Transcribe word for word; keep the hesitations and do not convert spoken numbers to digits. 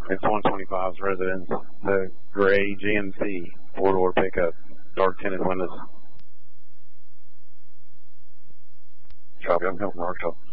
It's one twenty-five's residence, the gray G M C, four-door pickup, dark tinted windows. Copy, I'm coming from Arkansas.